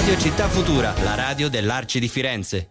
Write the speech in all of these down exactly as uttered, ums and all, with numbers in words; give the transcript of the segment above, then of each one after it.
Radio Città Futura, la radio dell'Arci di Firenze.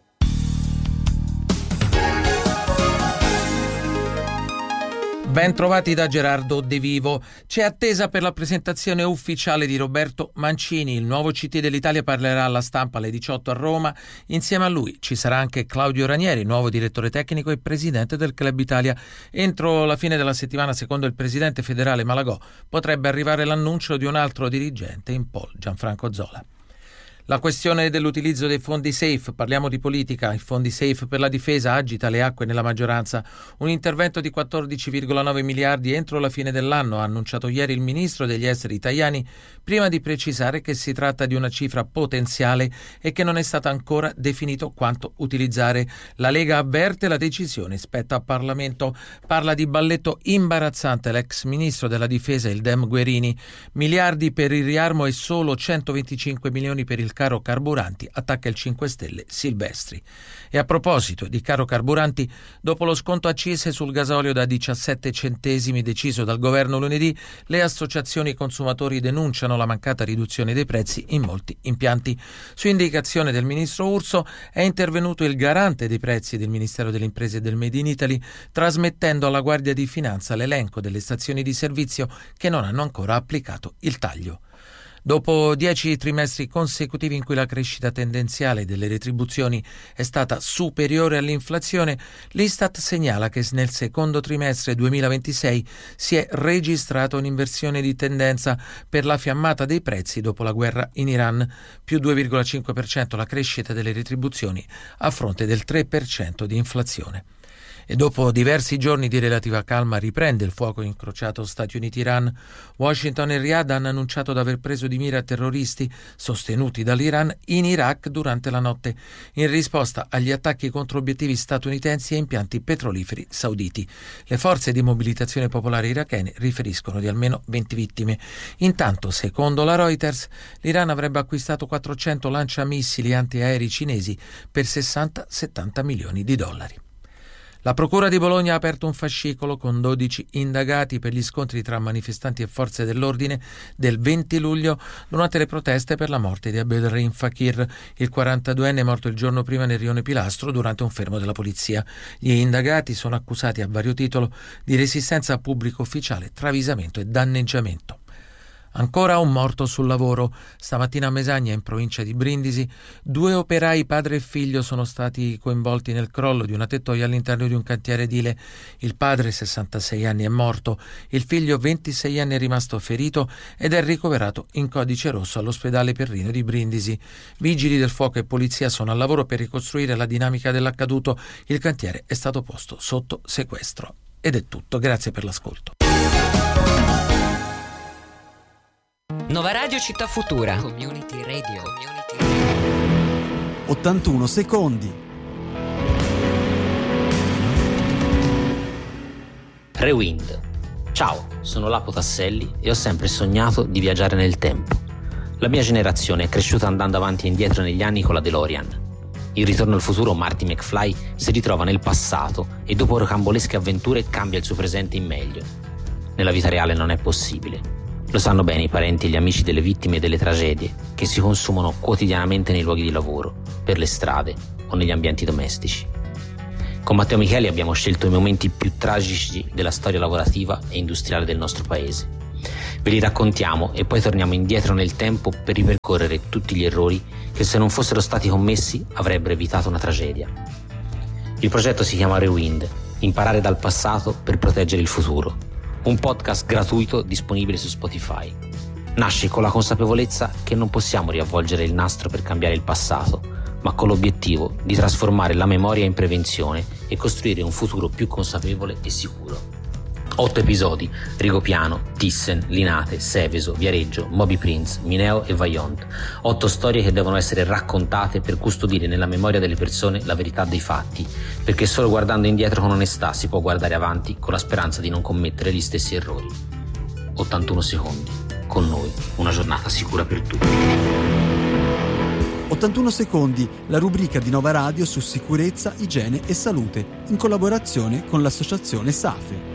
Ben trovati da Gerardo De Vivo. C'è attesa per la presentazione ufficiale di Roberto Mancini. Il nuovo C T dell'Italia parlerà alla stampa alle diciotto a Roma. Insieme a lui ci sarà anche Claudio Ranieri, nuovo direttore tecnico e presidente del Club Italia. Entro la fine della settimana, secondo il presidente federale Malagò, potrebbe arrivare l'annuncio di un altro dirigente in pole, Gianfranco Zola. La questione dell'utilizzo dei fondi SAFE, parliamo di politica, i fondi SAFE per la difesa agita le acque nella maggioranza. Un intervento di quattordici virgola nove miliardi entro la fine dell'anno, ha annunciato ieri il ministro degli esteri Tajani, prima di precisare che si tratta di una cifra potenziale e che non è stato ancora definito quanto utilizzare. La Lega avverte la decisione spetta al Parlamento. Parla di balletto imbarazzante l'ex ministro della difesa, il Dem Guerini. Miliardi per il riarmo e solo centoventicinque milioni per il caro carburanti, attacca il cinque Stelle Silvestri. E a proposito di caro carburanti, dopo lo sconto accise sul gasolio da diciassette centesimi deciso dal governo lunedì, le associazioni consumatori denunciano la mancata riduzione dei prezzi in molti impianti. Su indicazione del ministro Urso è intervenuto il garante dei prezzi del Ministero delle Imprese e del Made in Italy, trasmettendo alla Guardia di Finanza l'elenco delle stazioni di servizio che non hanno ancora applicato il taglio. Dopo dieci trimestri consecutivi in cui la crescita tendenziale delle retribuzioni è stata superiore all'inflazione, l'Istat segnala che nel secondo trimestre duemilaventisei si è registrata un'inversione di tendenza per la fiammata dei prezzi dopo la guerra in Iran, più due virgola cinque per cento la crescita delle retribuzioni a fronte del tre per cento di inflazione. E dopo diversi giorni di relativa calma riprende il fuoco incrociato Stati Uniti-Iran. Washington e Riyadh hanno annunciato di aver preso di mira terroristi sostenuti dall'Iran in Iraq durante la notte, in risposta agli attacchi contro obiettivi statunitensi e impianti petroliferi sauditi. Le forze di mobilitazione popolare irachene riferiscono di almeno venti vittime. Intanto, secondo la Reuters, l'Iran avrebbe acquistato quattrocento lanciamissili antiaerei cinesi per sessanta settanta milioni di dollari. La Procura di Bologna ha aperto un fascicolo con dodici indagati per gli scontri tra manifestanti e forze dell'ordine del venti luglio durante le proteste per la morte di Abdelrahim Fakir. Il quarantaduenne è morto il giorno prima nel rione Pilastro durante un fermo della polizia. Gli indagati sono accusati a vario titolo di resistenza a pubblico ufficiale, travisamento e danneggiamento. Ancora un morto sul lavoro. Stamattina a Mesagna, in provincia di Brindisi, due operai padre e figlio sono stati coinvolti nel crollo di una tettoia all'interno di un cantiere edile. Il padre, sessantasei anni, è morto, il figlio, ventisei anni, è rimasto ferito ed è ricoverato in codice rosso all'ospedale Perrino di Brindisi. Vigili del fuoco e polizia sono al lavoro per ricostruire la dinamica dell'accaduto. Il cantiere è stato posto sotto sequestro. Ed è tutto, grazie per l'ascolto. Nova Radio Città Futura. Community Radio. Community Radio. ottantuno secondi. Rewind. Ciao, sono Lapo Tasselli e ho sempre sognato di viaggiare nel tempo. La mia generazione è cresciuta andando avanti e indietro negli anni con la DeLorean. In Ritorno al futuro Marty McFly si ritrova nel passato e dopo rocambolesche avventure cambia il suo presente in meglio. Nella vita reale non è possibile. Lo sanno bene i parenti e gli amici delle vittime delle tragedie che si consumano quotidianamente nei luoghi di lavoro, per le strade o negli ambienti domestici. Con Matteo Micheli abbiamo scelto i momenti più tragici della storia lavorativa e industriale del nostro paese. Ve li raccontiamo e poi torniamo indietro nel tempo per ripercorrere tutti gli errori che, se non fossero stati commessi, avrebbero evitato una tragedia. Il progetto si chiama Rewind, imparare dal passato per proteggere il futuro. Un podcast gratuito disponibile su Spotify. Nasce con la consapevolezza che non possiamo riavvolgere il nastro per cambiare il passato, ma con l'obiettivo di trasformare la memoria in prevenzione e costruire un futuro più consapevole e sicuro. Otto episodi: Rigopiano, Thyssen, Linate, Seveso, Viareggio, Moby Prince, Mineo e Vaillant. Otto storie che devono essere raccontate per custodire nella memoria delle persone la verità dei fatti, perché solo guardando indietro con onestà si può guardare avanti con la speranza di non commettere gli stessi errori. ottantuno secondi. Con noi, una giornata sicura per tutti. ottantuno secondi, la rubrica di Nova Radio su sicurezza, igiene e salute, in collaborazione con l'associazione SAFE.